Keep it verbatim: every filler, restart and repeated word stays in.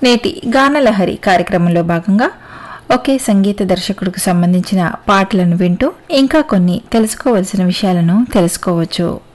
నేటి గానలహరి కార్యక్రమంలో భాగంగా ఒకే సంగీత దర్శకుడికి సంబంధించిన పాటలను వింటూ ఇంకా కొన్ని తెలుసుకోవలసిన విషయాలను తెలుసుకోవచ్చు.